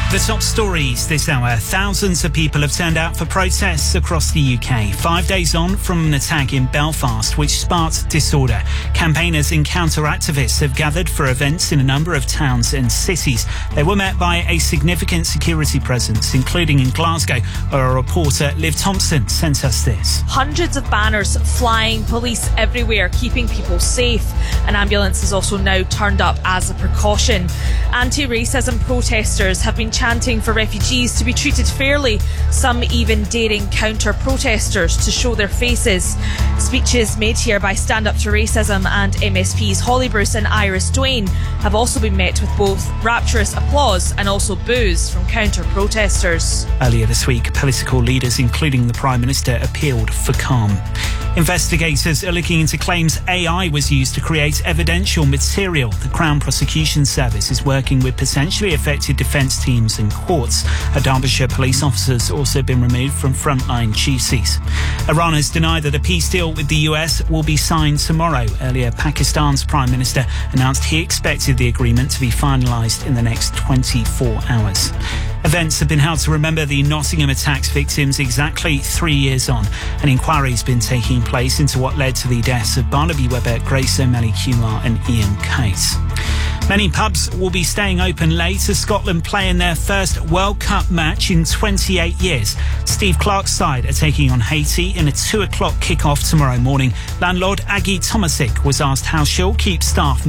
The top stories this hour. Thousands of people have turned out for protests across the UK, 5 days on from an attack in Belfast, which sparked disorder. Campaigners and counter-activists have gathered for events in a number of towns and cities. They were met by a significant security presence, including in Glasgow, where our reporter Liv Thompson sent us this. Hundreds of banners flying, police everywhere, keeping people safe. An ambulance is also now turned up as a precaution. Anti-racism protesters have been chanting for refugees to be treated fairly, some even daring counter-protesters to show their faces. Speeches made here by Stand Up to Racism and MSPs Holly Bruce and Iris Duane have also been met with both rapturous applause and also boos from counter-protesters. Earlier this week, political leaders, including the Prime Minister, appealed for calm. Investigators are looking into claims AI was used to create evidential material. The Crown Prosecution Service is working with potentially affected defence teams and courts. A Derbyshire police officer has also been removed from frontline duties. Iran has denied that a peace deal with the US will be signed tomorrow. Earlier, Pakistan's Prime Minister announced he expected the agreement to be finalised in the next 24 hours. Events have been held to remember the Nottingham attacks victims exactly 3 years on. An inquiry has been taking place into what led to the deaths of Barnaby Webber, Grace O'Malley-Kumar and Ian Case. Many pubs will be staying open late as Scotland play in their first World Cup match in 28 years. Steve Clarke's side are taking on Haiti in a 2 o'clock kick-off tomorrow morning. Landlord Aggie Tomasic was asked how she'll keep staff